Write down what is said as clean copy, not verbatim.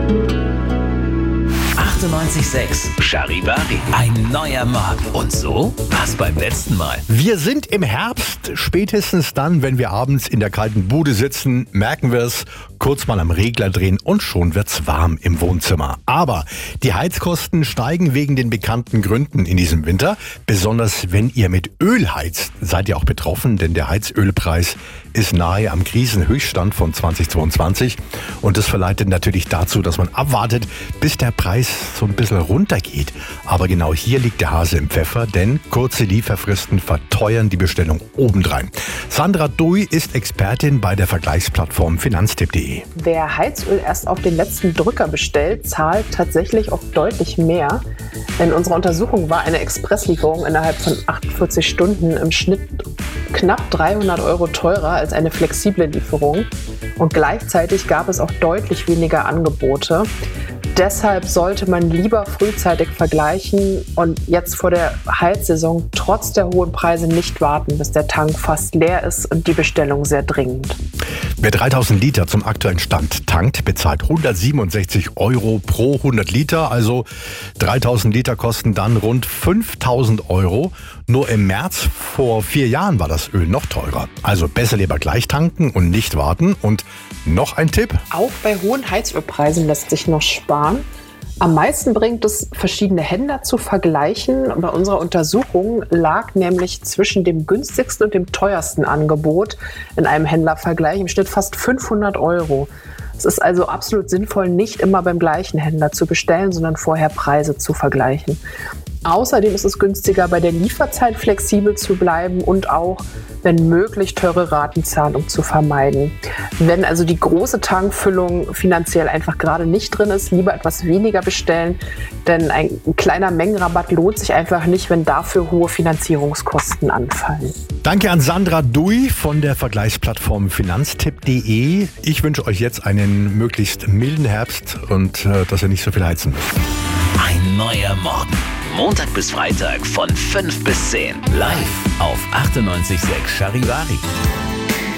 98.6 Charivari. Ein neuer Morgen. Und so war's beim letzten Mal. Wir sind im Herbst. Spätestens dann, wenn wir abends in der kalten Bude sitzen, merken wir es, kurz mal am Regler drehen und schon wird's warm im Wohnzimmer. Aber die Heizkosten steigen wegen den bekannten Gründen in diesem Winter. Besonders wenn ihr mit Öl heizt, seid ihr auch betroffen, denn der Heizölpreis ist nahe am Krisenhöchststand von 2022. Und das verleitet natürlich dazu, dass man abwartet, bis der Preis so ein bisschen runtergeht. Aber genau hier liegt der Hase im Pfeffer, denn kurze Lieferfristen verteuern die Bestellung obendrein. Sandra Dui ist Expertin bei der Vergleichsplattform Finanztipp.de. Wer Heizöl erst auf den letzten Drücker bestellt, zahlt tatsächlich oft deutlich mehr. In unserer Untersuchung war eine Expresslieferung innerhalb von 48 Stunden im Schnitt knapp 300 Euro teurer als eine flexible Lieferung. Und gleichzeitig gab es auch deutlich weniger Angebote. Deshalb sollte man lieber frühzeitig vergleichen und jetzt vor der Heizsaison trotz der hohen Preise nicht warten, bis der Tank fast leer ist und die Bestellung sehr dringend. Wer 3000 Liter zum aktuellen Stand tankt, bezahlt 167 Euro pro 100 Liter. Also 3000 Liter kosten dann rund 5000 Euro. Nur im März vor 4 Jahren war das Öl noch teurer. Also besser lieber gleich tanken und nicht warten. Und noch ein Tipp. Auch bei hohen Heizölpreisen lässt sich noch sparen. Am meisten bringt es, verschiedene Händler zu vergleichen. Bei unserer Untersuchung lag nämlich zwischen dem günstigsten und dem teuersten Angebot in einem Händlervergleich im Schnitt fast 500 Euro. Es ist also absolut sinnvoll, nicht immer beim gleichen Händler zu bestellen, sondern vorher Preise zu vergleichen. Außerdem ist es günstiger, bei der Lieferzeit flexibel zu bleiben und auch, wenn möglich, teure Ratenzahlung zu vermeiden. Wenn also die große Tankfüllung finanziell einfach gerade nicht drin ist, lieber etwas weniger bestellen, denn ein kleiner Mengenrabatt lohnt sich einfach nicht, wenn dafür hohe Finanzierungskosten anfallen. Danke an Sandra Dui von der Vergleichsplattform Finanztipp.de. Ich wünsche euch jetzt einen möglichst milden Herbst und dass ihr nicht so viel heizen müsst. Ein neuer Morgen. Montag bis Freitag von 5 bis 10. Live auf 98.6 Charivari.